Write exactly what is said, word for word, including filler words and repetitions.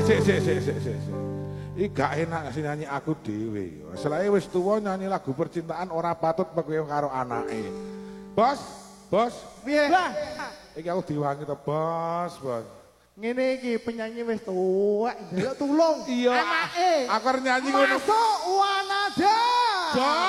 sik sik sik sik sik. Iki gak enak sih nyanyi aku dhewe. Selae wis tuwa nyanyi lagu percintaan ora patut pekoyo karo anake. Bos, bos, Piye? iki aku diwangi to, Bos, Bos. Ngene iki penyanyi wis tuwek, ndelok tulung. Iya. Anake. Aku arep nyanyi ngono. Masuk Wanada. Bos.